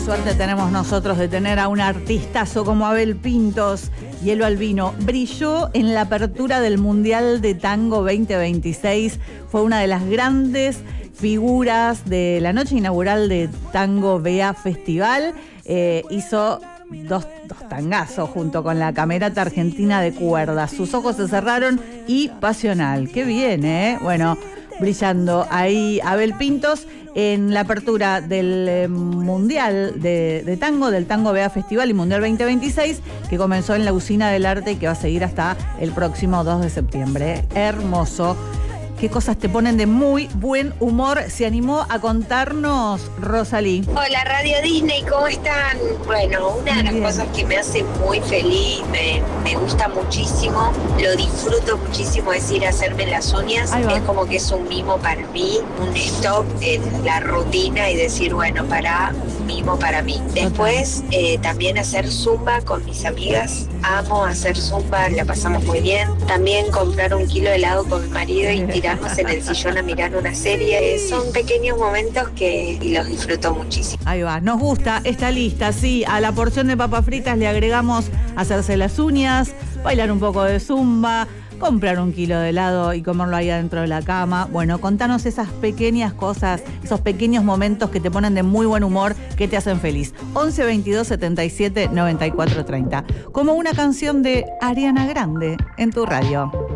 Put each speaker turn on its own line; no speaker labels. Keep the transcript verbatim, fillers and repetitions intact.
Suerte tenemos nosotros de tener a un artistazo como Abel Pintos. Hielo Albino brilló en la apertura del Mundial de Tango veinte veintiséis. Fue una de las grandes figuras de la noche inaugural de Tango B A Festival. Eh, hizo dos, dos tangazos junto con la Camerata Argentina de Cuerdas. Sus ojos se cerraron y Pasional. Qué bien, ¿eh? Bueno, brillando ahí Abel Pintos en la apertura del eh, Mundial de, de Tango, del Tango B A Festival y Mundial veinte veintiséis, que comenzó en la Usina del Arte y que va a seguir hasta el próximo dos de septiembre. Hermoso. ¿Qué cosas te ponen de muy buen humor? Se animó a contarnos Rosalí.
Hola Radio Disney, ¿cómo están? Bueno, una de las
Bien.
cosas que me hace muy feliz, me, me gusta muchísimo, lo disfruto muchísimo, es ir a hacerme las uñas.
Ahí va.
Es como que es un mimo para mí, un stop en la rutina y decir, bueno, para mimo para mí. Después eh, también hacer zumba con mis amigas. Amo hacer zumba, la pasamos muy bien. También comprar un kilo de helado con mi marido y tirarnos en el sillón a mirar una serie. Son pequeños momentos que los disfruto muchísimo.
Ahí va, nos gusta esta lista, sí. A la porción de papas fritas le agregamos hacerse las uñas, bailar un poco de zumba, comprar un kilo de helado y comerlo ahí adentro de la cama. Bueno, contanos esas pequeñas cosas, esos pequeños momentos que te ponen de muy buen humor, que te hacen feliz. once veintidós setenta y siete noventa y cuatro treinta. Como una canción de Ariana Grande en tu radio.